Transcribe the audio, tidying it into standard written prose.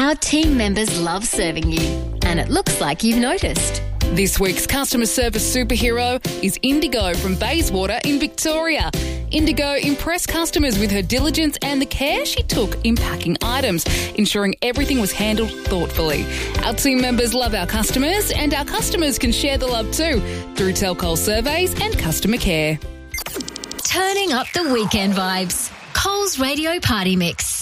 Our team members love serving you, and it looks like you've noticed. This week's customer service superhero is Indigo from Bayswater in Victoria. Indigo impressed customers with her diligence and the care she took in packing items, ensuring everything was handled thoughtfully. Our team members love our customers, and our customers can share the love too through Telcol surveys and customer care. Turning up the weekend vibes. Coles Radio Party Mix.